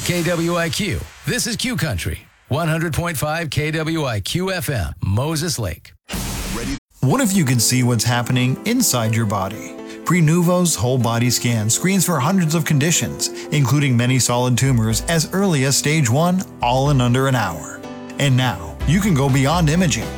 KWIQ, this is Q Country. 100.5 KWIQ FM, Moses Lake. What if you could see what's happening inside your body? Prenuvo's whole body scan screens for hundreds of conditions, including many solid tumors as early as stage 1, all in under an hour. And now, you can go beyond imaging